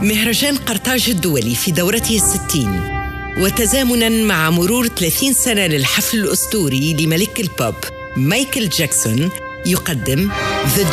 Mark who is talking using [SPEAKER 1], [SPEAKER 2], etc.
[SPEAKER 1] مهرجان قرطاج الدولي في دورته 60، وتزامناً مع مرور 30 سنة للحفل الأسطوري لملك البوب مايكل جاكسون، يقدم The